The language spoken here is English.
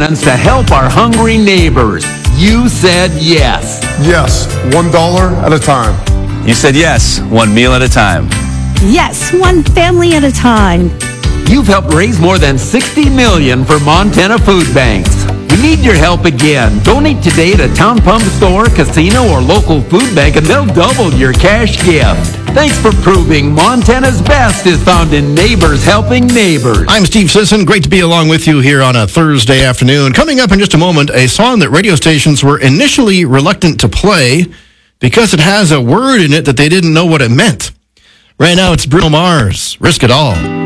chance to help our hungry neighbors. You said yes. Yes, $1 at a time. You said yes, one meal at a time. Yes, one family at a time. You've helped raise more than $60 million for Montana food banks. We need your help again. Donate today at a Town Pump store, casino, or local food bank, and they'll double your cash gift. Thanks for proving Montana's best is found in neighbors helping neighbors. I'm Steve Sisson. Great to be along with you here on a Thursday afternoon. Coming up in just a moment, a song that radio stations were initially reluctant to play because it has a word in it that they didn't know what it meant. Right now, it's Bruno Mars, Risk It All.